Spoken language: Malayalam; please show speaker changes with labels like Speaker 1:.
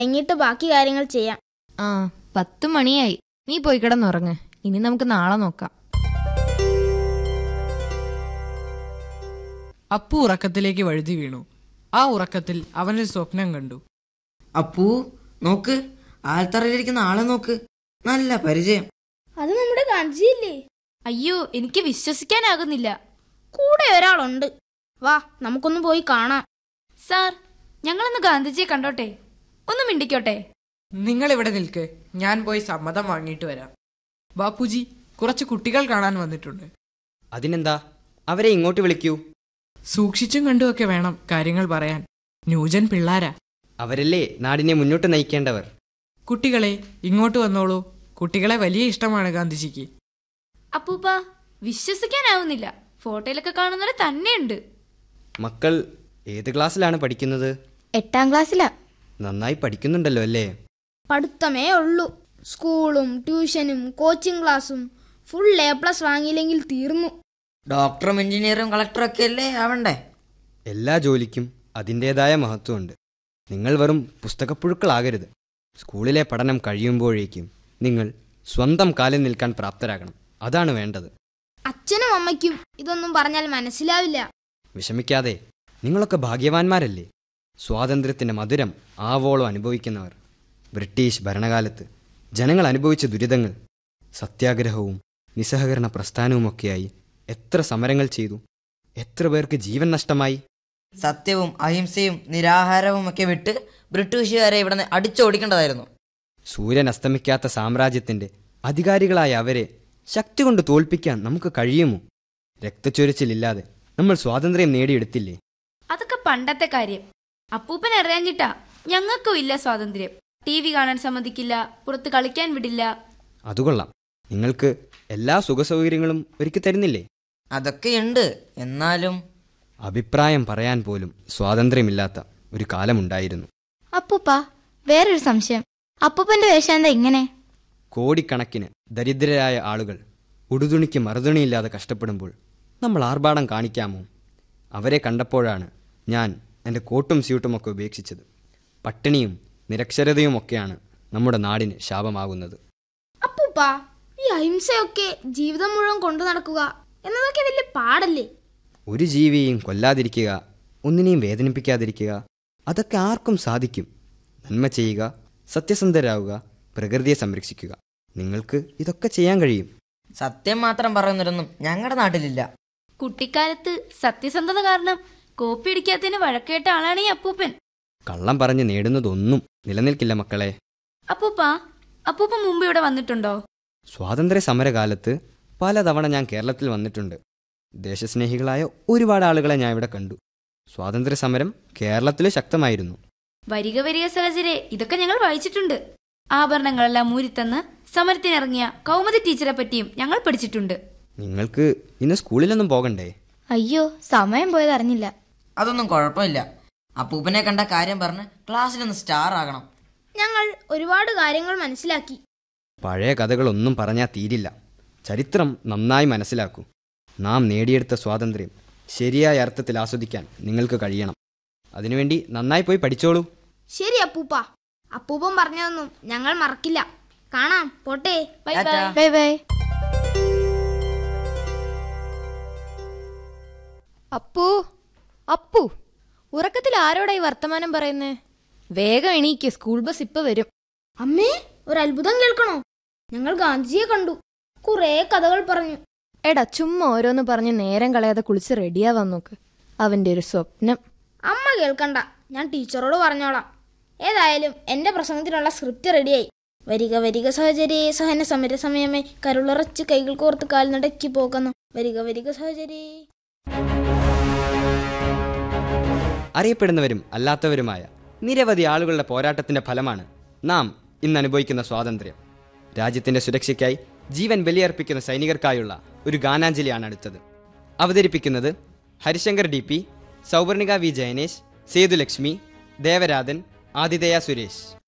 Speaker 1: കഴിഞ്ഞിട്ട് ബാക്കി കാര്യങ്ങൾ ചെയ്യാം.
Speaker 2: 10 മണിയായി. നീ പോയി കിടന്നുറങ്ങ്. ഇനി നമുക്ക് നാളെ നോക്കാം.
Speaker 3: അപ്പു ഉറക്കത്തിലേക്ക് വഴുതി വീണു. ആ ഉറക്കത്തിൽ അവനൊരു സ്വപ്നം കണ്ടു.
Speaker 4: അപ്പു നോക്ക്, ആൽത്തറയിലിരിക്കുന്ന ആളെ നോക്ക്, നല്ല പരിചയം.
Speaker 1: അത് നമ്മുടെ ഗാന്ധിജിയല്ലേ?
Speaker 2: അയ്യോ, എനിക്ക് വിശ്വസിക്കാനാകുന്നില്ല.
Speaker 1: കൂടെ ഒരാളുണ്ട്. വാ, നമുക്കൊന്ന് പോയി കാണാം.
Speaker 2: സാർ, ഞങ്ങളൊന്ന് ഗാന്ധിജിയെ കണ്ടോട്ടെ? ഒന്ന് മിണ്ടിക്കോട്ടെ?
Speaker 3: നിങ്ങൾ ഇവിടെ നിൽക്ക്, ഞാൻ പോയി സമ്മതം വാങ്ങിയിട്ട് വരാം. ബാപ്പുജി, കുറച്ച് കുട്ടികൾ കാണാൻ വന്നിട്ടുണ്ട്.
Speaker 5: അതിനെന്താ, അവരെ ഇങ്ങോട്ട് വിളിക്കൂ.
Speaker 3: സൂക്ഷിച്ചും കണ്ടുമൊക്കെ വേണം കാര്യങ്ങൾ പറയാൻ. ന്യൂജൻ പിള്ളാരാ.
Speaker 5: അവരല്ലേ നാടിനെ മുന്നോട്ട് നയിക്കേണ്ടവർ.
Speaker 3: കുട്ടികളെ, ഇങ്ങോട്ട് വന്നോളൂ. കുട്ടികളെ വലിയ ഇഷ്ടമാണ് ഗാന്ധിജിക്ക്.
Speaker 2: അപ്പൂപ്പ, വിശ്വസിക്കാനാവുന്നില്ല. ഫോട്ടോയിലൊക്കെ കാണുന്നവരെ തന്നെയുണ്ട്.
Speaker 5: മക്കൾ ഏത് ക്ലാസ്സിലാണ് പഠിക്കുന്നത്?
Speaker 1: 8ാം ക്ലാസ്സിലാ.
Speaker 5: നന്നായി പഠിക്കുന്നുണ്ടല്ലോ അല്ലേ?
Speaker 1: പഠിത്തമേ ഉള്ളൂ. സ്കൂളും ട്യൂഷനും കോച്ചിങ് ക്ലാസ്സും. ഫുൾ A+ വാങ്ങിയില്ലെങ്കിൽ തീർന്നു.
Speaker 4: ഡോക്ടറും എഞ്ചിനീയറും കളക്ടറും ഒക്കെ അല്ലേ ആവണ്ടേ?
Speaker 5: എല്ലാ ജോലിക്കും അതിൻ്റെതായ മഹത്വമുണ്ട്. നിങ്ങൾ വെറും പുസ്തകപ്പുഴുക്കളാകരുത്. സ്കൂളിലെ പഠനം കഴിയുമ്പോഴേക്കും നിങ്ങൾ സ്വന്തം കാലിൽ നിൽക്കാൻ പ്രാപ്തരാകണം. അതാണ് വേണ്ടത്.
Speaker 1: അച്ഛനും അമ്മയ്ക്കും ഇതൊന്നും പറഞ്ഞാൽ മനസ്സിലാവില്ല.
Speaker 5: വിഷമിക്കാതെ, നിങ്ങളൊക്കെ ഭാഗ്യവാന്മാരല്ലേ? സ്വാതന്ത്ര്യത്തിൻ്റെ മധുരം ആവോളം അനുഭവിക്കുന്നവർ. ബ്രിട്ടീഷ് ഭരണകാലത്ത് ജനങ്ങൾ അനുഭവിച്ച ദുരിതങ്ങൾ, സത്യാഗ്രഹവും നിസ്സഹകരണ പ്രസ്ഥാനവുമൊക്കെയായി എത്ര സമരങ്ങൾ ചെയ്തു, എത്ര പേർക്ക് ജീവൻ നഷ്ടമായി.
Speaker 4: സത്യവും അഹിംസയും നിരാഹാരവും ഒക്കെ വിട്ട് ബ്രിട്ടീഷുകാരെ ഇവിടെ നിന്ന് അടിച്ചോടിക്കേണ്ടതായിരുന്നു.
Speaker 5: സൂര്യൻ അസ്തമിക്കാത്ത സാമ്രാജ്യത്തിൻ്റെ അധികാരികളായ അവരെ ശക്തി കൊണ്ട് തോൽപ്പിക്കാൻ നമുക്ക് കഴിയുമോ? രക്തച്ചൊരിച്ചിലില്ലാതെ നമ്മൾ സ്വാതന്ത്ര്യം നേടിയെടുത്തില്ലേ?
Speaker 2: അതൊക്കെ പണ്ടത്തെ കാര്യം. അപ്പൂപ്പൻ അറിയാഞ്ഞിട്ടാ ഞങ്ങൾക്കും ഇല്ല സ്വാതന്ത്ര്യം. TV കാണാൻ സമ്മതിക്കില്ല, പുറത്ത് കളിക്കാൻ വിടില്ല.
Speaker 5: അതുകൊള്ളാം, നിങ്ങൾക്ക് എല്ലാ സുഖസൗകര്യങ്ങളും ഒരുക്കി തരുന്നില്ലേ?
Speaker 4: അതൊക്കെയുണ്ട്. എന്നാലും
Speaker 5: അഭിപ്രായം പറയാൻ പോലും സ്വാതന്ത്ര്യമില്ലാത്ത ഒരു കാലമുണ്ടായിരുന്നു.
Speaker 1: അപ്പൂപ്പ, വേറൊരു സംശയം. അപ്പൂപ്പന്റെ വേഷം എന്താ ഇങ്ങനെ?
Speaker 5: കോടിക്കണക്കിന് ദരിദ്രരായ ആളുകൾ ഉടുതുണിക്ക് മറുതുണിയില്ലാതെ കഷ്ടപ്പെടുമ്പോൾ നമ്മൾ ആർഭാടം കാണിക്കാമോ? അവരെ കണ്ടപ്പോഴാണ് ഞാൻ എൻ്റെ കോട്ടും സ്യൂട്ടുമൊക്കെ ഉപേക്ഷിച്ചത്. പട്ടിണിയും നിരക്ഷരതയുമൊക്കെയാണ് നമ്മുടെ നാടിന് ശാപമാകുന്നത്.
Speaker 1: അപ്പൂപ്പ, ഈ അഹിംസയൊക്കെ ജീവിതം മുഴുവൻ കൊണ്ടു നടക്കുക എന്നതൊക്കെ വലിയ പാടല്ലേ?
Speaker 5: ഒരു ജീവിയെയും കൊല്ലാതിരിക്കുക, ഒന്നിനെയും വേദനിപ്പിക്കാതിരിക്കുക, അതൊക്കെ ആർക്കും സാധിക്കും. നന്മ ചെയ്യുക, സത്യസന്ധരാകുക, പ്രകൃതിയെ സംരക്ഷിക്കുക. നിങ്ങൾക്ക് ഇതൊക്കെ ചെയ്യാൻ കഴിയും.
Speaker 4: സത്യം മാത്രം പറയുന്നവരൊന്നും ഞങ്ങളുടെ നാട്ടിലില്ല.
Speaker 2: കുട്ടിക്കാലത്ത് സത്യസന്ധത കാരണം കോപ്പി അടിക്കാത്തതിന് വഴക്കേട്ട ആളാണ് ഈ അപ്പൂപ്പൻ.
Speaker 5: കള്ളം പറഞ്ഞ് നേടുന്നതൊന്നും നിലനിൽക്കില്ല മക്കളെ.
Speaker 2: അപ്പൂപ്പ മുമ്പ് ഇവിടെ വന്നിട്ടുണ്ടോ?
Speaker 5: സ്വാതന്ത്ര്യ സമരകാലത്ത് പലതവണ ഞാൻ കേരളത്തിൽ വന്നിട്ടുണ്ട്. ദേശസ്നേഹികളായ ഒരുപാട് ആളുകളെ ഞാൻ ഇവിടെ കണ്ടു. സ്വാതന്ത്ര്യ സമരം കേരളത്തിൽ ശക്തമായിരുന്നു.
Speaker 2: വരിക വരിക സഹചരെ, ഇതൊക്കെ ഞങ്ങൾ വായിച്ചിട്ടുണ്ട്. ആഭരണങ്ങളെല്ലാം മൂരിത്തന്ന് സമരത്തിനിറങ്ങിയ കൗമുദി ടീച്ചറെ പറ്റിയും ഞങ്ങൾ പഠിച്ചിട്ടുണ്ട്.
Speaker 5: നിങ്ങൾക്ക് ഇന്ന് സ്കൂളിലൊന്നും പോകണ്ടേ?
Speaker 1: അയ്യോ, സമയം പോയത് അറിഞ്ഞില്ല.
Speaker 4: അതൊന്നും കുഴപ്പമില്ല. അപ്പൂപ്പനെ കണ്ട കാര്യം പറഞ്ഞ് ക്ലാസ്സിലൊന്ന് സ്റ്റാർ ആകണം.
Speaker 1: ഞങ്ങൾ ഒരുപാട് കാര്യങ്ങൾ മനസ്സിലാക്കി.
Speaker 5: പഴയ കഥകളൊന്നും പറഞ്ഞാൽ തീരില്ല. ചരിത്രം നന്നായി മനസ്സിലാക്കൂ. നാം നേടിയെടുത്ത സ്വാതന്ത്ര്യം ശരിയായ അർത്ഥത്തിൽ ആസ്വദിക്കാൻ നിങ്ങൾക്ക് കഴിയണം. അതിനുവേണ്ടി നന്നായി പോയി പഠിച്ചോളൂ.
Speaker 1: ശരി അപ്പൂപ്പ. അപ്പൂപ്പൻ പറഞ്ഞതൊന്നും ഞങ്ങൾ മറക്കില്ല. കാണാം, പോട്ടെ.
Speaker 2: By
Speaker 4: Tata.
Speaker 2: By.
Speaker 1: Bye bye.
Speaker 2: Appu, ഉറക്കത്തിൽ ആരോടായി വർത്തമാനം പറയുന്നേ? വേഗം എണീക്ക്, സ്കൂൾ ബസ് ഇപ്പൊ വരും.
Speaker 1: അമ്മേ, ഒരു അത്ഭുതം കേൾക്കണോ? ഞങ്ങൾ ഗാന്ധിജിയെ കണ്ടു. കുറെ കഥകൾ പറഞ്ഞു.
Speaker 2: എടാ, ചുമ്മാ ഓരോന്ന് പറഞ്ഞ് നേരം കളയാതെ കുളിച്ച് റെഡിയാവാൻ നോക്ക്. അവന്റെ ഒരു സ്വപ്നം.
Speaker 1: അമ്മ കേൾക്കണ്ട, ഞാൻ ടീച്ചറോട് പറഞ്ഞോളാം. ഏതായാലും എന്റെ പ്രസംഗത്തിനുള്ള സ്ക്രിപ്റ്റ് റെഡിയായി. വരിക വരിക സഹചര്യേ, സഹന സമര സമയമേ, കരുളറച്ച് കൈകൾ കോർത്ത് കാൽ നടക്കി പോകുന്നു. വരിക വരിക സഹചര്യേ.
Speaker 5: അറിയപ്പെടുന്നവരും അല്ലാത്തവരുമായ നിരവധി ആളുകളുടെ പോരാട്ടത്തിന്റെ ഫലമാണ് നാം ഇന്ന് അനുഭവിക്കുന്ന സ്വാതന്ത്ര്യം. രാജ്യത്തിന്റെ സുരക്ഷയ്ക്കായി ജീവൻ ബലിയർപ്പിക്കുന്ന സൈനികർക്കായുള്ള ഒരു ഗാനാഞ്ജലിയാണ് അടുത്തത്. അവതരിപ്പിക്കുന്നത് ഹരിശങ്കർ DP, സൗവർണിക V ജയനേഷ്, സേതുലക്ഷ്മി, ദേവരാധൻ, ആതിഥേയ സുരേഷ്.